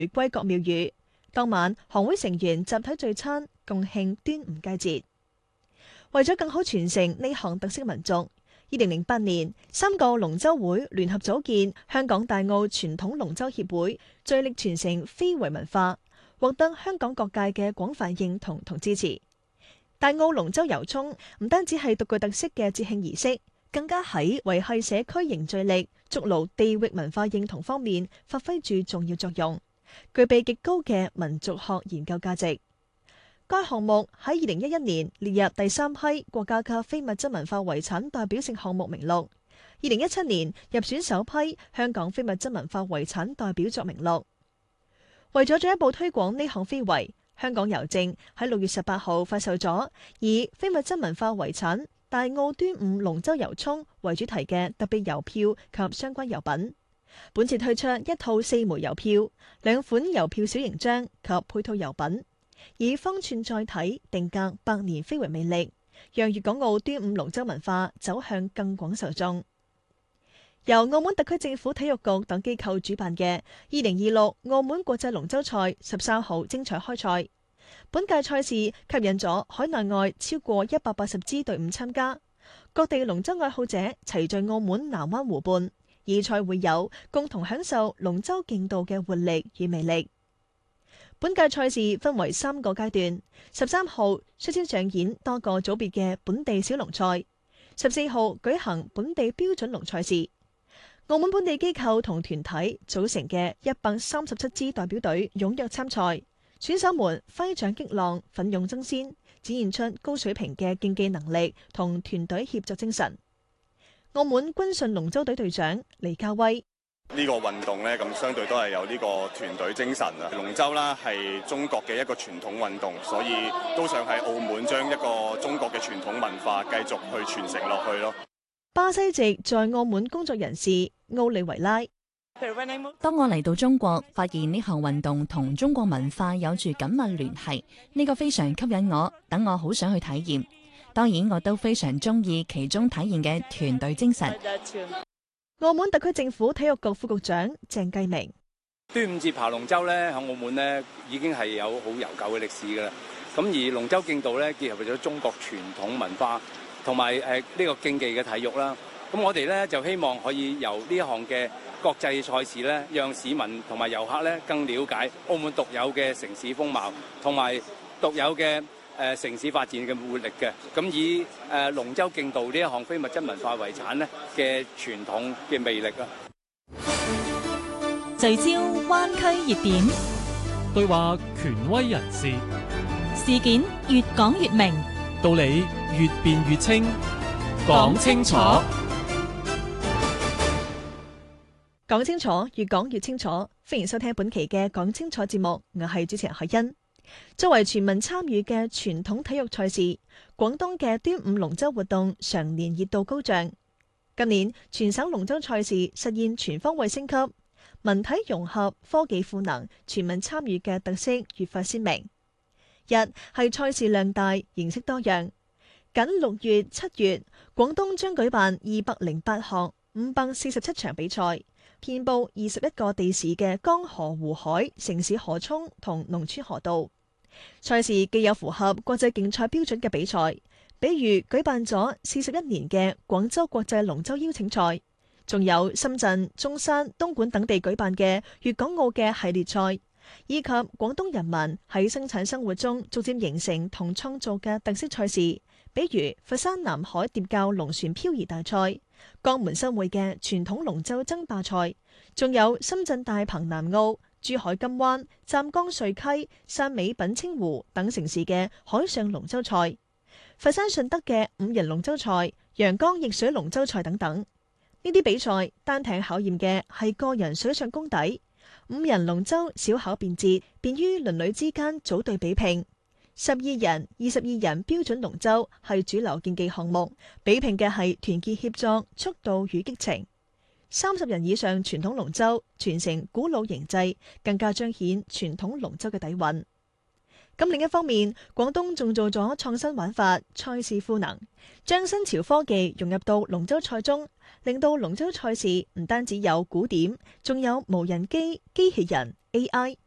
歸各廟宇。當晚，行會成員集體聚餐，共慶端午佳節。為咗更好傳承呢項特色民俗，2008年3個龍舟會聯合組建香港大澳傳統龍舟協會，致力傳承非遺文化，獲得香港各界嘅廣泛認同同支持。大澳龍舟遊涌唔單止係獨具特色嘅節慶儀式，更加喺維繫社區凝聚力、築牢地域文化認同方面發揮住重要作用，具備極高嘅民族學研究價值。該項目喺2011年列入第3批國家級非物質文化遺產代表性項目名錄，2017年入選首批香港非物質文化遺產代表作名錄。為咗進一步推廣呢項非遺，香港郵政喺6月18號發售咗以非物質文化遺產大澳端午龍舟遊涌為主題嘅特別郵票及相關郵品。本次推出一套4枚郵票、2款郵票小型張及配套郵品，以方寸載體定格百年非遺魅力，讓粵港澳端午龍舟文化走向更廣受眾。由澳門特區政府體育局等機構主辦嘅2026澳門國際龍舟賽13號精彩開賽。本屆賽事吸引咗海內外超過180支隊伍參加，各地龍舟愛好者齊聚澳門南灣湖畔，以賽會友，共同享受龍舟競渡嘅活力與魅力。本屆賽事分為3個階段，13號率先上演多個組別嘅本地小龍賽，14號舉行本地標準龍賽事。澳門本地機構同團體組成嘅137支代表隊踴躍參賽，選手們揮掌擊浪，奮勇爭先，展現出高水平嘅競技能力同團隊協作精神。澳門軍順龍舟隊隊長黎家威： 呢個運動呢，咁相對都係有呢個團隊精神啊！龍舟啦係中國嘅一個傳統運動，所以都想喺澳門將一個中國嘅傳統文化繼續去傳承落去咯。 巴西籍在澳門工作人士奧利維拉： 當我嚟到中國，發現呢項運動同中國文化有住緊密聯繫，呢個非常吸引我，等我好想去體驗。當然，我都非常中意其中體現嘅團隊精神。 澳門特區政府體育局副局長鄭繼明： 端午節爬龍舟咧，喺澳門咧已經係有好悠久嘅歷史㗎啦。咁而龍舟競渡咧，結合咗中國傳統文化同埋呢個競技嘅體育啦。咁我哋咧就希望可以由呢一項嘅國際賽事咧，讓市民同埋遊客咧更了解澳門獨有嘅城市風貌同埋獨有嘅城市發展嘅活力嘅。咁以龍舟競渡呢一項非物質文化遺產咧嘅傳統嘅魅力啊！ 聚焦灣區熱點， 對話權威人士， 事件越講越明， 道理越辯越清，講清楚。 講清楚，越講越清楚。歡迎收聽本期嘅講清楚節目，我係主持人海欣。作為全民參與嘅傳統體育賽事，廣東嘅端午龍舟活動常年熱度高漲。今年全省龍舟賽事實現全方位升級，文體融合、科技賦能、全民參與嘅特色越發鮮明。一係賽事量大、形式多樣。僅6月、7月，廣東將舉辦208項、547場比賽，遍佈21個地市嘅江河湖海、城市河涌同農村河道。賽事既有符合國際競賽標準嘅比賽，比如舉辦咗41年嘅廣州國際龍舟邀請賽，仲有深圳、中山、東莞等地舉辦嘅粵港澳嘅系列賽，以及廣東人民喺生產生活中逐漸形成同創造嘅特色賽事，比如佛山南海疊滘龍船漂移大賽、江門新會嘅傳統龍舟爭霸賽，仲有深圳大鵬南澳、珠海金灣、湛江瑞溪、汕尾品清湖等城市嘅海上龍舟賽，佛山順德嘅5人龍舟賽、陽江逆水龍舟賽等等。呢啲比賽單艇考驗嘅係個人水上功底，5人龍舟小巧便捷，便於鄰里之間組隊比拼。12人、22人標準龍舟係主流競技項目，比拼嘅係團結協作、速度與激情。30人以上傳統龍舟傳承古老形制，更加彰顯傳統龍舟嘅底蘊。咁另一方面，廣東仲做咗創新玩法，賽事賦能，將新潮科技融入到龍舟賽中，令到龍舟賽事唔單止有古典，仲有無人機、機器人、AI